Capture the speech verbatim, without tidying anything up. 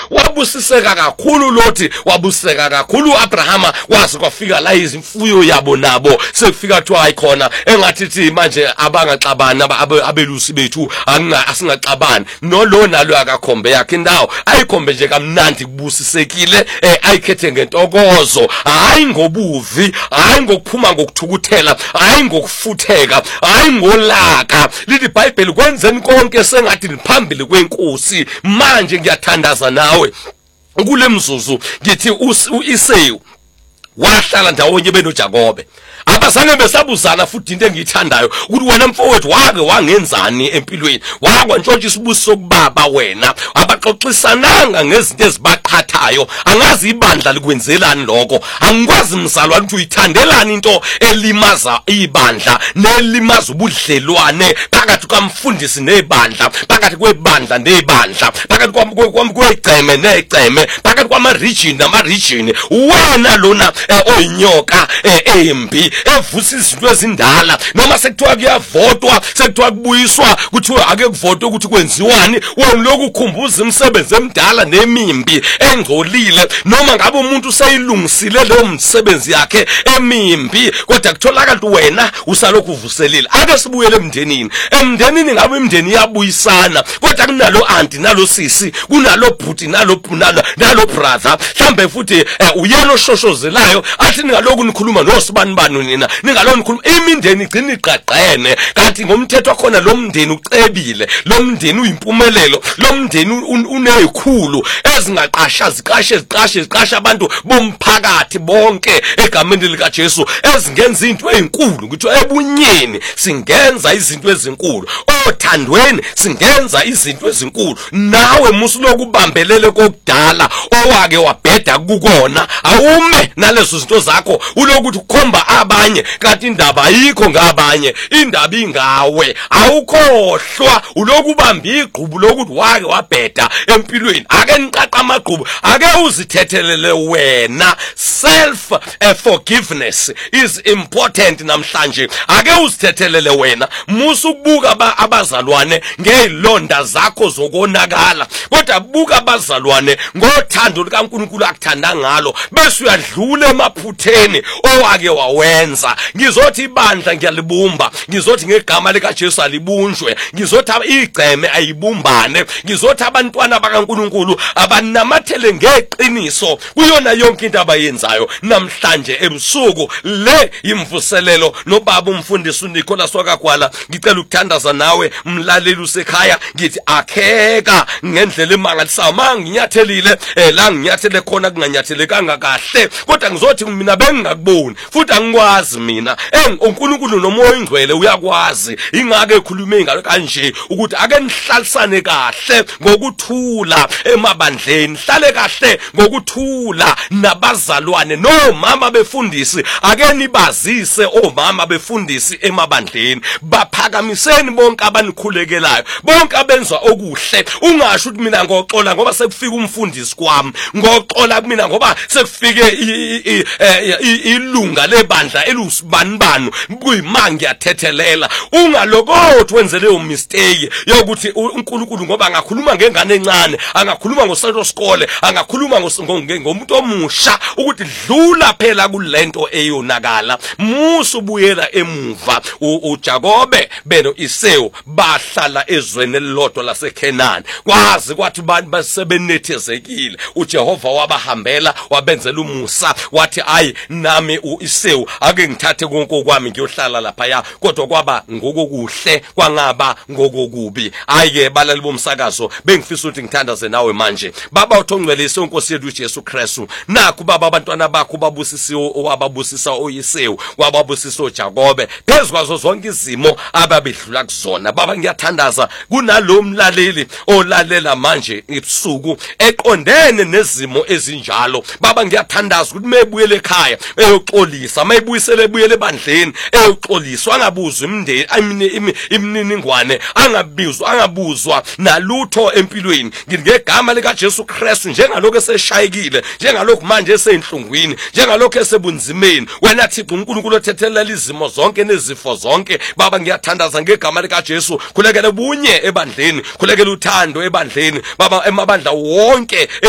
wabusiseka kakhulu Loti, wabusiseka kakhulu Abrahama, wazi kwafika la izimfuyo yabo nabo sekufika kuthiwa ayikhona engathi manje abangaxabana abelusi bethu anga asingaxabani no lo nalo akakhombe yakhe indawo ayikhombe nje kamnandi kubusisekile ayikhethe ngentokozo hayi ngobuvi hayi ngokuphuma ngokuthukuthela hayi ngokufutheka hayi ngolaka. Lithi iBhayibheli kwenzeni konke sengathi liphambili kwenkosi. Manje ngiyathandaza nawe kule mzuzu ngithi uIsewu wahlala ndawonye benoJakobe, abazange besabuzana futhi into engiyithandayo ukuthi wena mfowethu wake wangenzani empilweni, wakwa ntshontsha isibusiso kubaba wena, abaxoxisananga ngezinto ezibaqhathayo. Angazi ibandla likwenzelani lokho, angikwazi mzalwane ukuthi uyithandelani into elimaza ibandla nelimaza ubudlelwane phakathi kwamfundisi nebandla, phakathi kwebandla nebandla, phakathi kwamkwegceme negceme, phakathi kwama region nama region. Wena lona oyinyoka embi evusa izinto ezindala, noma sekuthiwa kuyavotwa sekuthiwa kubuyiswa kuthiwa ake kuvotwe ukuthi kwenziwani, wena lokhu ukhumbuza imisebenzi emidala nemimbi engcolile, noma ngabe umuntu sayilungisile leyo msebenzi yakhe emimbi kodwa kutholakala ukuthi wena usalokhu uvuselile. Ake sibuyele emndenini. Emndenini ngabe imndeni iyabuyisana kodwa kunalo aunti nalo sisi, kunalo bhuti nalo nalo nalo brother, mhlambe futhi uyelo shoshozelayo athi ningaloku nikhuluma nosibani bani nina, ningaloku nikhuluma imindeni igcina iqaqene, kanti ngomthetho khona lo mndeni ucebile, lo mndeni uyimpumelelo, lo mndeni unezikhulu ezingaqasha ziqashe ziqashe ziqasha abantu bomphakathi bonke egameni lika Jesu ezingenza izinto ezinkulu. Kuthiwa ebunyeni singenza izinto ezinkulu, othandweni singenza izinto ezinkulu. Nawe musuloku ubambelele kokudala owake wabheda kukona, awume nalezo zinto zakho ulokuthi ukhomba abanye kanti indaba ayikho ngabanye, indaba ingawe. Awukhohlwa uloku ubamba igqubu lokuthi wake wabheda empilweni. Ake niqaqa amagqubu, ake uzithethelele wena. Self uh, forgiveness is important namhlanje. Ake uzithethelele wena. Musukubuka abazalwane ngezilonda zakho zokonakala, kodwa buka abazalwane ngothando likaNkulunkulu akuthanda ngalo, bese uyadlula emaphutheni owake wawenza. Ngizothi ibandla ngiyalibumba, ngizothi ngegama lika Jesu alibunjwe, ngizothi igceme ayibumbane, ngizothi abantwana bakaNkulunkulu abanamathele ngeqiniso kuyona yonke into abayenzayo. Namhlanje ebusuku le imvuselelo nobaba umfundisi uNicholas wakagwala, ngicela ukuthandaza nawe mlaleli usekhaya, ngithi akheka ngendlela emangalisayo. Manginyathelile eh la nginyathele khona kunganyathelekanga kahle, kodwa ngizothi mina bengingakuboni futhi angikwazi mina uNkulunkulu nomoya oyingcwele uyakwazi. Ingake ekhulume ngalo kanje ukuthi ake nihlalisane kahle ngokuthula emabandleni, hlale kahle ngokuthula nabazalwane nomama befundisi, ake nibazise omama befundisi emabandleni, baphakamiseni bonke abanikhulekelayo, bonke abenza okuhle. Ungasho ukuthi mina ngoxola ngoba sekufika umfundisi kwami, ngoxola kumina ngoba sekufike ilunga lebandla elusibanibani kuyimanga ngiyathethelela. Ungalokothi wenze leyo mistake yokuthi uNkulunkulu ngoba angakhuluma ngengane encane, angakhuluma ngoSanto Skole, angakhuluma ngomuntu omusha ukuthi dlula phela kulento eyonakala. Musu buyela emuva. uJakobe beno Isewu bahlala ezweni elilodwa laseKhenani, kwazi kwathi abantu basebenethezekile. uJehova wabahambela wabenzela umusa, wathi ayi nami uIsewu ake ngithathe konke kwami ngiyohlala lapha ya, kodwa kwaba ngokokuhle kwangaba ngokokubi. Ayike balali bomsakazo, bengifisa ukuthi ngithandaze nawe manje. Baba uthongcwelise uNkosi yethu uJesu Kristu, nakho baba abantwana bakho babusisiwe, owababusisa uIsewu, wababusisa uJakobe, phezukwazo zonke izimo ababedlula kuzona. Baba ngiyathandaza kunalo mlaleli olalela manje ebusuku eqondene nezimo ezinjalo. Baba ngiyathandaza ukuthi mebuyele ekhaya eyoxolisa, mayibuyisele ebuyele ebandleni eyoxoliswa, angabuzwa imndeni amine imininingwane, angabizwa angabuzwa nalutho empilweni. Ngegama lika Jesu Kristu, njengalokho eseshayekile, njengalokho manje eseyinhlungwini, njengalokho esebunzimeni, wena Thixo uNkulunkulu othethelela izimo zonke nezifo zonke, Baba ngiyathandaza ngegama lika Jesu, khulekele bunye ebandleni, khulekele uthando ebandleni Baba, emabandla wonke